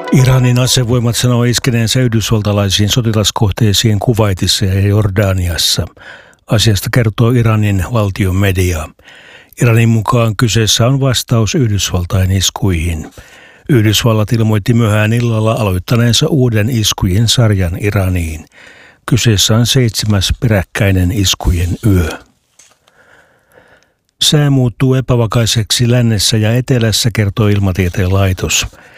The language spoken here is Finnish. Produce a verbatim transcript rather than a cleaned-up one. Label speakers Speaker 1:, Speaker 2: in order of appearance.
Speaker 1: Iranin asevoimat sanoo iskeneensä yhdysvaltalaisiin sotilaskohteisiin Kuwaitissa ja Jordaniassa. Asiasta kertoo Iranin valtion media. Iranin mukaan kyseessä on vastaus Yhdysvaltain iskuihin. Yhdysvallat ilmoitti myöhään illalla aloittaneensa uuden iskujen sarjan Iraniin. Kyseessä on seitsemäs peräkkäinen iskujen yö. Sää muuttuu epävakaiseksi lännessä ja etelässä, kertoo Ilmatieteen laitos.